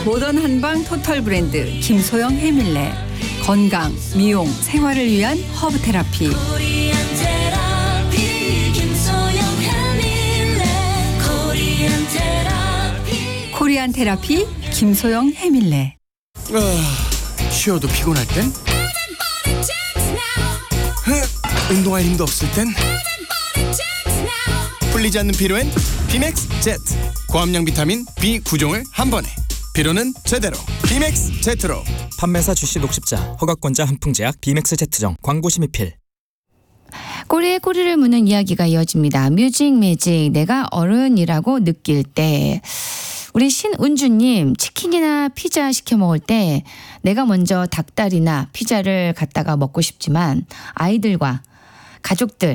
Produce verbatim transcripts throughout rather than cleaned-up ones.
모던 한방 토탈 브랜드 김소영 해밀레. 건강, 미용, 생활을 위한 허브 테라피. 코리안 테라피 김소영 해밀레. 아, 쉬어도 피곤할 땐? 흐, 운동할 힘도 없을 땐? 풀리지 않는 피로엔 비맥스 제트. 고함량 비타민 비 구 종을 한 번에. 피로는 제대로 비맥스 제트로. 판매사 주시 녹십자 허가권자 한풍제약 비맥스 제트정. 광고 심의필. 꼬리에 꼬리를 무는 이야기가 이어집니다. 뮤직 매직. 내가 어른이라고 느낄 때. 우리 신은주님, 치킨이나 피자 시켜 먹을 때 내가 먼저 닭다리나 피자를 갖다가 먹고 싶지만 아이들과 가족들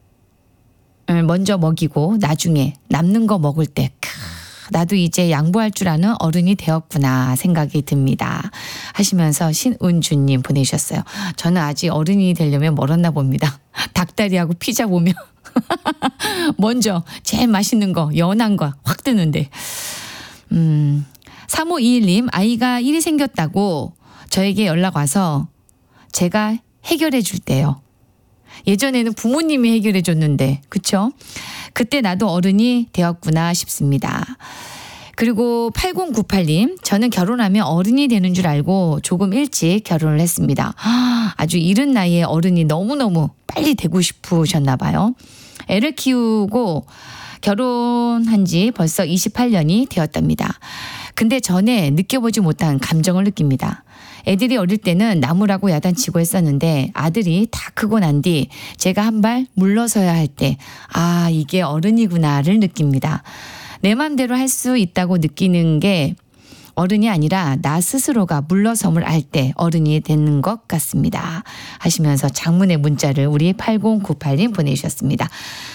먼저 먹이고 나중에 남는 거 먹을 때 크, 나도 이제 양보할 줄 아는 어른이 되었구나 생각이 듭니다 하시면서 신은주님 보내주셨어요. 저는 아직 어른이 되려면 멀었나 봅니다. 닭다리하고 피자 보면 먼저 제일 맛있는 거 연한 거 확 뜨는데. 음, 삼오이일님, 아이가 일이 생겼다고 저에게 연락 와서 제가 해결해 줄 때요. 예전에는 부모님이 해결해 줬는데, 그쵸? 그때 나도 어른이 되었구나 싶습니다. 그리고 팔공구팔님, 저는 결혼하면 어른이 되는 줄 알고 조금 일찍 결혼을 했습니다. 아주 이른 나이에 어른이 너무너무 빨리 되고 싶으셨나 봐요. 애를 키우고 결혼한 지 벌써 이십팔 년이 되었답니다. 근데 전에 느껴보지 못한 감정을 느낍니다. 애들이 어릴 때는 나무라고 야단치고 했었는데 아들이 다 크고 난 뒤 제가 한 발 물러서야 할 때 아, 이게 어른이구나를 느낍니다. 내 맘대로 할 수 있다고 느끼는 게 어른이 아니라 나 스스로가 물러섬을 알 때 어른이 되는 것 같습니다 하시면서 장문의 문자를 우리 팔공구팔님 보내주셨습니다.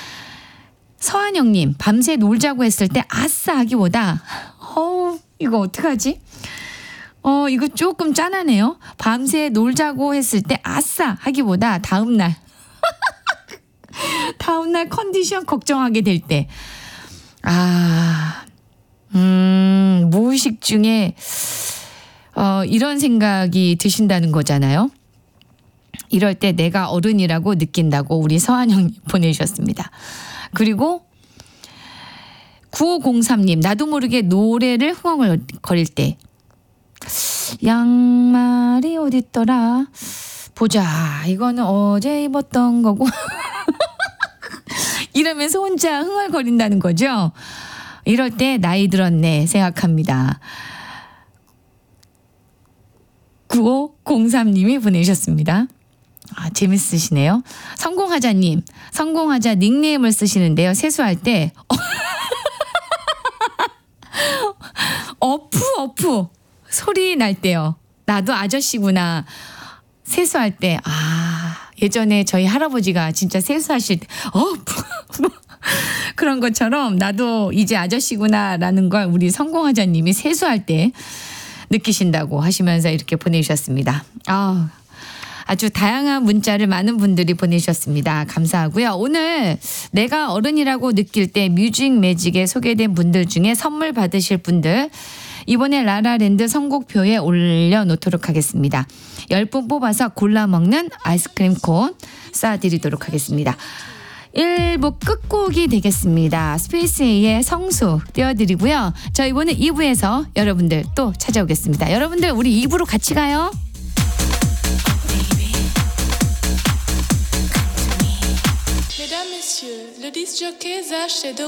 서한영님, 밤새 놀자고 했을 때 아싸 하기보다 어 이거 어떡하지? 어 이거 조금 짠하네요. 밤새 놀자고 했을 때 아싸 하기보다 다음날 다음날 컨디션 걱정하게 될 때 아, 음, 무의식 중에 어, 이런 생각이 드신다는 거잖아요. 이럴 때 내가 어른이라고 느낀다고 우리 서한영님 보내주셨습니다. 그리고 구오공삼님, 나도 모르게 노래를 흥얼거릴 때 양말이 어딨더라 보자 이거는 어제 입었던 거고 이러면서 혼자 흥얼거린다는 거죠. 이럴 때 나이 들었네 생각합니다. 구오공삼님이 보내주셨습니다. 아, 재밌으시네요. 성공하자님, 성공하자 닉네임을 쓰시는데요. 세수할 때 어프 어프 소리 날 때요. 나도 아저씨구나. 세수할 때 아, 예전에 저희 할아버지가 진짜 세수하실 때 어프 그런 것처럼 나도 이제 아저씨구나라는 걸 우리 성공하자님이 세수할 때 느끼신다고 하시면서 이렇게 보내주셨습니다. 아, 아주 다양한 문자를 많은 분들이 보내주셨습니다. 감사하고요. 오늘 내가 어른이라고 느낄 때 뮤직 매직에 소개된 분들 중에 선물 받으실 분들 이번에 라라랜드 선곡표에 올려놓도록 하겠습니다. 열 분 뽑아서 골라 먹는 아이스크림 콘 쏴드리도록 하겠습니다. 일 부 끝곡이 되겠습니다. 스페이스 A의 성수 띄워드리고요. 저 이번에 이 부에서 여러분들 또 찾아오겠습니다. 여러분들 우리 이 부로 같이 가요. Mesdames, Messieurs, le disc jockey Zach Shadow